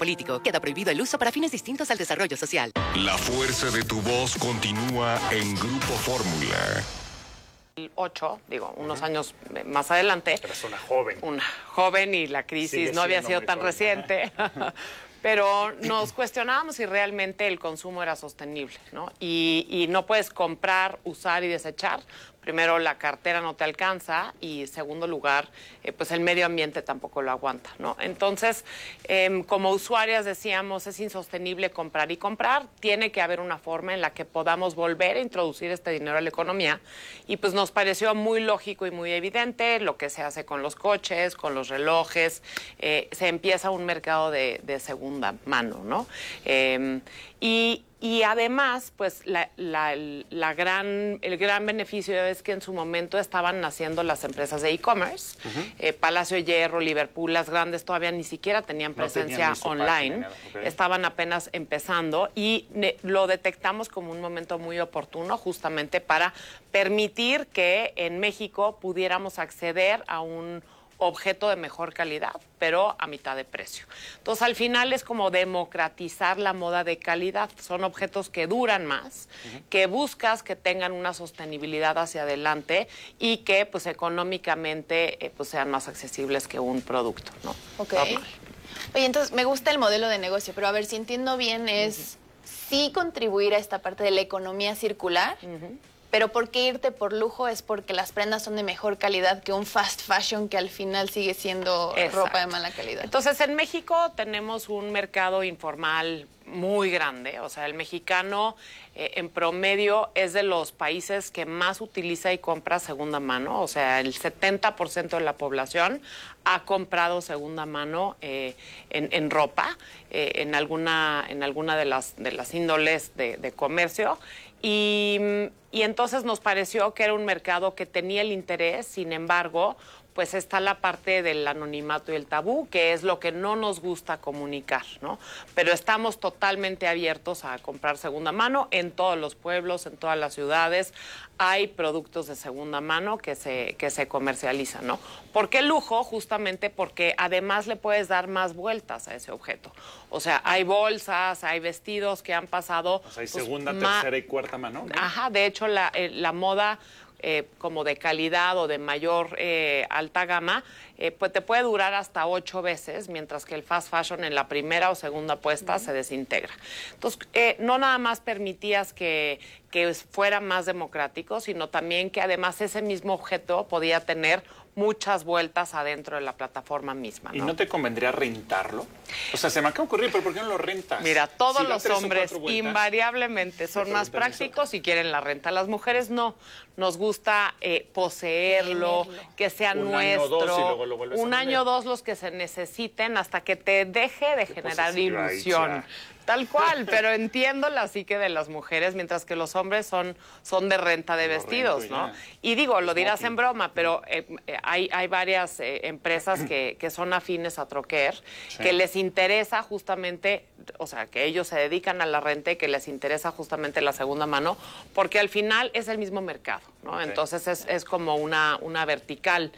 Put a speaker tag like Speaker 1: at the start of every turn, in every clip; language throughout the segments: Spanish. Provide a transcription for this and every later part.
Speaker 1: político. Queda prohibido el uso para fines distintos al desarrollo social.
Speaker 2: La fuerza de tu voz continúa en Grupo Fórmula.
Speaker 3: 8, digo, unos años más adelante.
Speaker 4: Pero es una joven.
Speaker 3: Una joven y la crisis no había sido tan reciente. Pero nos cuestionábamos si realmente el consumo era sostenible, ¿no? Y no puedes comprar, usar y desechar. Primero, la cartera no te alcanza y, segundo lugar, pues el medio ambiente tampoco lo aguanta, ¿no? Entonces, como usuarias decíamos, es insostenible comprar y comprar. Tiene que haber una forma en la que podamos volver a introducir este dinero a la economía. Y pues nos pareció muy lógico y muy evidente lo que se hace con los coches, con los relojes. Se empieza un mercado de segunda mano, ¿no? Y además, pues el gran beneficio es que en su momento estaban naciendo las empresas de e-commerce. Palacio de Hierro, Liverpool, las grandes todavía ni siquiera tenían presencia online. Okay. Estaban apenas empezando y lo detectamos como un momento muy oportuno justamente para permitir que en México pudiéramos acceder a un objeto de mejor calidad, pero a mitad de precio. Entonces, al final es como democratizar la moda de calidad. Son objetos que duran más, que buscas que tengan una sostenibilidad hacia adelante y que, pues, económicamente, pues, sean más accesibles que un producto, ¿no?
Speaker 5: Ok. Oye, entonces, me gusta el modelo de negocio, pero a ver, si entiendo bien, es sí contribuir a esta parte de la economía circular, pero ¿por qué irte por lujo? Es porque las prendas son de mejor calidad que un fast fashion que al final sigue siendo ropa de mala calidad.
Speaker 3: Entonces, en México tenemos un mercado informal muy grande. O sea, el mexicano en promedio es de los países que más utiliza y compra segunda mano. O sea, el 70% de la población ha comprado segunda mano en ropa, en alguna de las índoles de comercio. Y entonces nos pareció que era un mercado que tenía el interés. Sin embargo, pues está la parte del anonimato y el tabú, que es lo que no nos gusta comunicar, ¿no? Pero estamos totalmente abiertos a comprar segunda mano en todos los pueblos, en todas las ciudades. Hay productos de segunda mano que se comercializan, ¿no? ¿Por qué lujo? Justamente porque además le puedes dar más vueltas a ese objeto. O sea, hay bolsas, hay vestidos que han pasado...
Speaker 4: O sea, hay segunda, tercera y cuarta mano, ¿no?
Speaker 3: Ajá, de hecho, la moda... como de calidad o de mayor alta gama, pues te puede durar hasta 8 veces, mientras que el fast fashion en la primera o segunda puesta se desintegra. Entonces, no nada más permitías que fuera más democrático, sino también que además ese mismo objeto podía tener muchas vueltas adentro de la plataforma misma, ¿no?
Speaker 4: ¿Y no te convendría rentarlo? O sea, se me acaba de ocurrir, pero ¿por qué no lo rentas?
Speaker 3: Mira, todos los hombres invariablemente son más prácticos y quieren la renta. Las mujeres no. Nos gusta poseerlo, que sea nuestro.
Speaker 4: Un año o 2 y luego lo vuelves a vender.
Speaker 3: Un año o 2 los que se necesiten hasta que te deje de generar ilusión. Tal cual, pero entiendo la psique de las mujeres, mientras que los hombres son de renta de vestidos, ¿no? Y digo, lo dirás en broma, pero hay varias empresas que son afines a Troquer, que les interesa justamente, o sea, que ellos se dedican a la renta y que les interesa justamente la segunda mano, porque al final es el mismo mercado, ¿no? Entonces es como una vertical.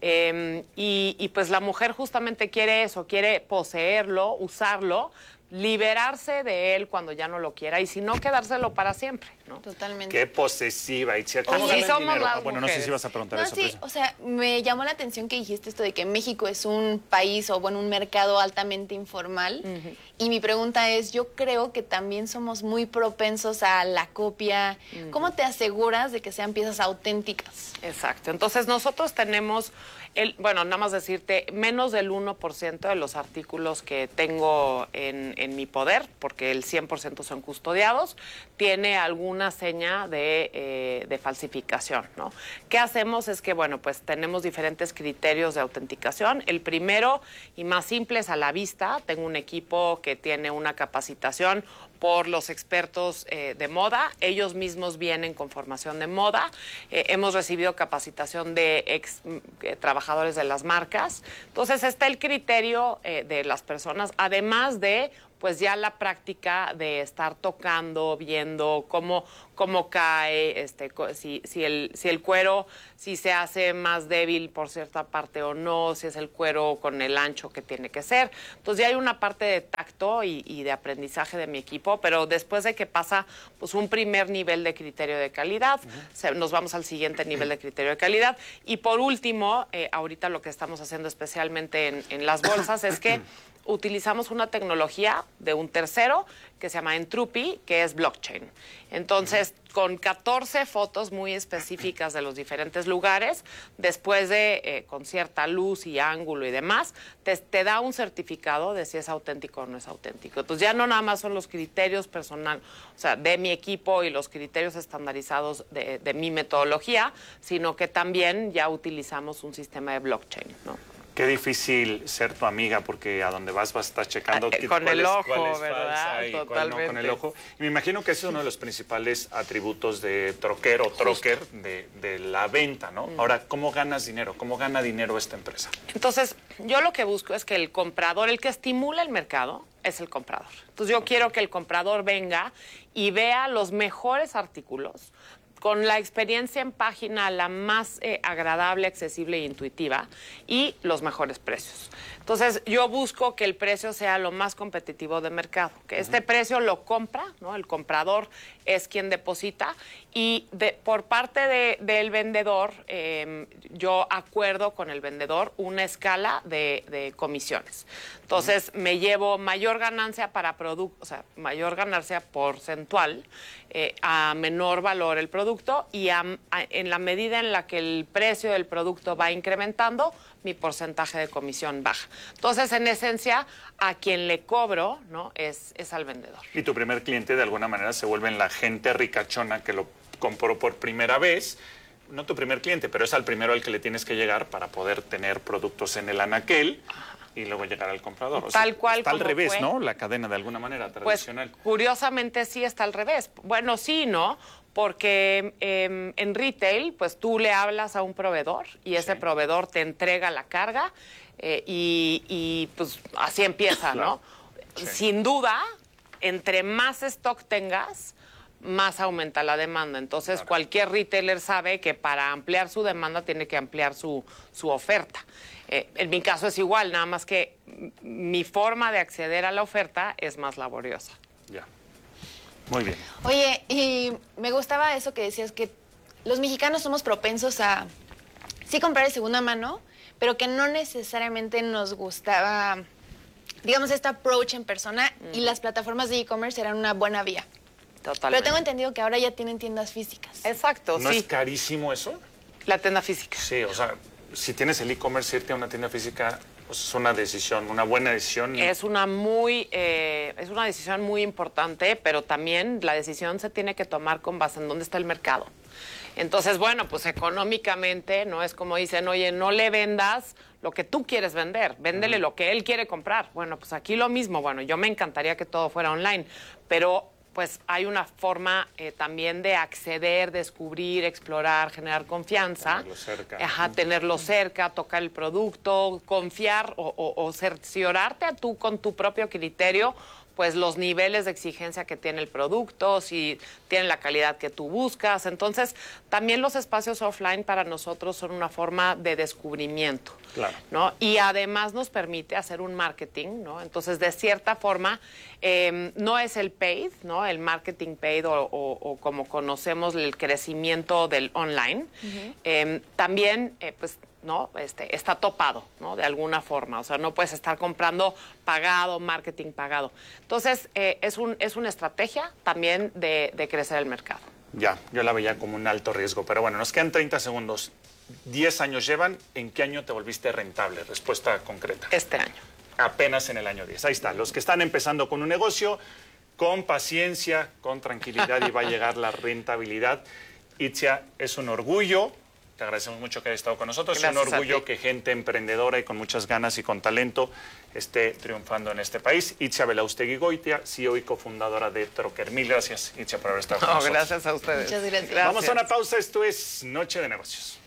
Speaker 3: Y pues la mujer justamente quiere eso, quiere poseerlo, usarlo, liberarse de él cuando ya no lo quiera y si no, quedárselo para siempre, ¿no?
Speaker 5: Totalmente.
Speaker 4: Qué posesiva, Itzia.
Speaker 3: ¿Cómo ganan dinero?
Speaker 4: Bueno, no sé si vas a preguntar eso.
Speaker 5: Sí, o sea, me llamó la atención que dijiste esto de que México es un país o, bueno, un mercado altamente informal. Y mi pregunta es, yo creo que también somos muy propensos a la copia. ¿Cómo te aseguras de que sean piezas auténticas?
Speaker 3: Exacto. Entonces, nosotros tenemos... bueno, nada más decirte, menos del 1% de los artículos que tengo en mi poder, porque el 100% son custodiados, tiene alguna seña de falsificación, ¿no? ¿Qué hacemos? Es que, bueno, pues tenemos diferentes criterios de autenticación. El primero y más simple es a la vista. Tengo un equipo que tiene una capacitación por los expertos de moda. Ellos mismos vienen con formación de moda. Hemos recibido capacitación de trabajadores de las marcas. Entonces está el criterio de las personas, además de pues ya la práctica de estar tocando, viendo cómo cae, si el cuero, si se hace más débil por cierta parte o no, si es el cuero con el ancho que tiene que ser. Entonces ya hay una parte de tacto y de aprendizaje de mi equipo, pero después de que pasa pues un primer nivel de criterio de calidad, nos vamos al siguiente nivel de criterio de calidad. Y por último, ahorita lo que estamos haciendo especialmente en las bolsas es que utilizamos una tecnología de un tercero que se llama Entropy, que es blockchain. Entonces, con 14 fotos muy específicas de los diferentes lugares, después de, con cierta luz y ángulo y demás, te da un certificado de si es auténtico o no es auténtico. Entonces, ya no nada más son los criterios personal, o sea, de mi equipo y los criterios estandarizados de mi metodología, sino que también ya utilizamos un sistema de blockchain, ¿no?
Speaker 4: Qué difícil ser tu amiga, porque a donde vas a estar checando
Speaker 3: con el ojo,
Speaker 4: cuál es
Speaker 3: ¿verdad?
Speaker 4: falsa y cuál
Speaker 3: Totalmente.
Speaker 4: no con el ojo. Y me imagino que ese es uno de los principales atributos de troquero o troquer de la venta, ¿no? Ahora, ¿cómo ganas dinero? ¿Cómo gana dinero esta empresa?
Speaker 3: Entonces, yo lo que busco es que el comprador, el que estimula el mercado, es el comprador. Entonces, yo quiero que el comprador venga y vea los mejores artículos, con la experiencia en página la más agradable, accesible e intuitiva y los mejores precios. Entonces, yo busco que el precio sea lo más competitivo de mercado, que este precio lo compra, ¿no? El comprador es quien deposita y por parte del vendedor, yo acuerdo con el vendedor una escala de comisiones. Entonces, me llevo mayor ganancia para producto, o sea, mayor ganancia porcentual, a menor valor el producto y en la medida en la que el precio del producto va incrementando, mi porcentaje de comisión baja. Entonces, en esencia, a quien le cobro, ¿no? es al vendedor.
Speaker 4: Y tu primer cliente, de alguna manera, se vuelven la gente ricachona que lo compró por primera vez. No tu primer cliente, pero es al primero al que le tienes que llegar para poder tener productos en el anaquel y luego llegar al comprador. O sea,
Speaker 3: Tal cual
Speaker 4: está al
Speaker 3: como
Speaker 4: revés,
Speaker 3: fue.
Speaker 4: ¿no? La cadena, de alguna manera, tradicional.
Speaker 3: Pues, curiosamente, sí está al revés. Bueno, sí, ¿no? Porque en retail, pues tú le hablas a un proveedor y ese proveedor te entrega la carga y pues así empieza, ¿no?
Speaker 4: Sí.
Speaker 3: Sin duda, entre más stock tengas, más aumenta la demanda. Entonces, cualquier retailer sabe que para ampliar su demanda tiene que ampliar su oferta. En mi caso es igual, nada más que mi forma de acceder a la oferta es más laboriosa.
Speaker 4: Ya. Muy bien.
Speaker 5: Oye, y me gustaba eso que decías, que los mexicanos somos propensos a sí comprar de segunda mano, pero que no necesariamente nos gustaba, digamos, este approach en persona y las plataformas de e-commerce eran una buena vía.
Speaker 3: Totalmente.
Speaker 5: Pero tengo entendido que ahora ya tienen tiendas físicas.
Speaker 3: Exacto,
Speaker 4: ¿No
Speaker 3: sí.
Speaker 4: es carísimo eso?
Speaker 3: La tienda física.
Speaker 4: Sí, o sea, si tienes el e-commerce, irte a una tienda física, pues es una decisión, una buena decisión.
Speaker 3: Es una decisión muy importante, pero también la decisión se tiene que tomar con base en dónde está el mercado. Entonces, bueno, pues económicamente, ¿no? Es como dicen, oye, no le vendas lo que tú quieres vender, véndele lo que él quiere comprar. Bueno, pues aquí lo mismo. Bueno, yo me encantaría que todo fuera online, pero pues hay una forma también de acceder, descubrir, explorar, generar confianza.
Speaker 4: Tenerlo cerca.
Speaker 3: Ajá, tenerlo cerca, tocar el producto, confiar o cerciorarte tú con tu propio criterio, pues los niveles de exigencia que tiene el producto, si tiene la calidad que tú buscas. Entonces, también los espacios offline para nosotros son una forma de descubrimiento,
Speaker 4: Claro.
Speaker 3: ¿no? Y además nos permite hacer un marketing, ¿no? Entonces, de cierta forma, no es el paid, ¿no? El marketing paid o como conocemos el crecimiento del online. También, pues, ¿no? Está topado, ¿no? De alguna forma. O sea, no puedes estar comprando pagado, marketing pagado. Entonces, es una estrategia también de crecer el mercado.
Speaker 4: Ya, yo la veía como un alto riesgo, pero bueno, nos quedan 30 segundos. 10 años llevan, ¿en qué año te volviste rentable? Respuesta concreta.
Speaker 3: Este año.
Speaker 4: Apenas en el año 10. Ahí está, los que están empezando con un negocio, con paciencia, con tranquilidad y va a llegar la rentabilidad. Itzia, es un orgullo. Te agradecemos mucho que hayas estado con nosotros.
Speaker 3: Gracias
Speaker 4: Es un orgullo
Speaker 3: a ti.
Speaker 4: que gente emprendedora y con muchas ganas y con talento esté triunfando en este país. Itzia Belaustegui-Goitia, CEO y cofundadora de Troquer. Mil gracias, Itzia, por haber estado con nosotros.
Speaker 3: Gracias a ustedes.
Speaker 5: Muchas gracias.
Speaker 4: Vamos a una pausa. Esto es Noche de Negocios.